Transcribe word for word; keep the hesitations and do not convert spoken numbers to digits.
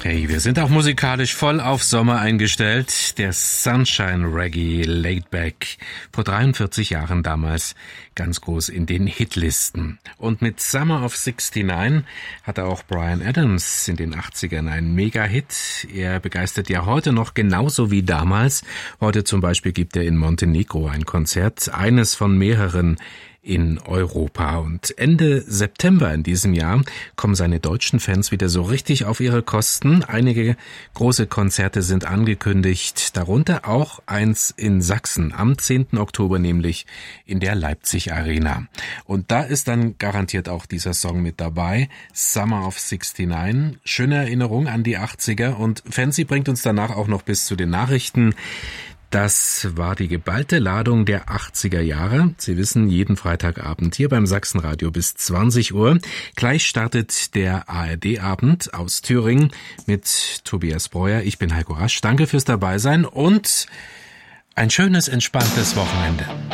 Hey, wir sind auch musikalisch voll auf Sommer eingestellt. Der Sunshine Reggae Laid Back, vor dreiundvierzig Jahren damals ganz groß in den Hitlisten. Und mit Summer of sixty-nine hatte auch Bryan Adams in den achtzigern einen Mega-Hit. Er begeistert ja heute noch genauso wie damals. Heute zum Beispiel gibt er in Montenegro ein Konzert, eines von mehreren in Europa. Und Ende September in diesem Jahr kommen seine deutschen Fans wieder so richtig auf ihre Kosten. Einige große Konzerte sind angekündigt, darunter auch eins in Sachsen, am zehnten Oktober nämlich in der Leipzig Arena. Und da ist dann garantiert auch dieser Song mit dabei, Summer of sixty-nine. Schöne Erinnerung an die achtziger und Fancy bringt uns danach auch noch bis zu den Nachrichten. Das war die geballte Ladung der achtziger Jahre. Sie wissen, jeden Freitagabend hier beim Sachsenradio bis zwanzig Uhr. Gleich startet der A R D-Abend aus Thüringen mit Tobias Breuer. Ich bin Heiko Rasch. Danke fürs Dabeisein und ein schönes, entspanntes Wochenende.